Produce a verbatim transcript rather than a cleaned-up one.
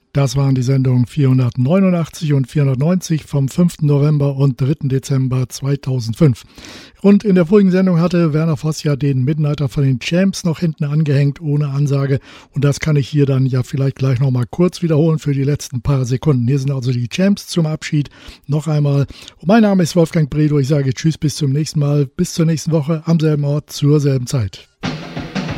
Das waren die Sendungen vierhundertneunundachtzig und vierhundertneunzig vom fünften November und dritten Dezember zweitausendfünf. Und in der vorigen Sendung hatte Werner Voss ja den Midnighter von den Champs noch hinten angehängt, ohne Ansage. Und das kann ich hier dann ja vielleicht gleich nochmal kurz wiederholen für die letzten paar Sekunden. Hier sind also die Champs zum Abschied. Noch einmal. Und mein Name ist Wolfgang Bredow. Ich sage Tschüss, bis zum nächsten Mal. Bis zur nächsten Woche am selben Ort, zur selben Zeit.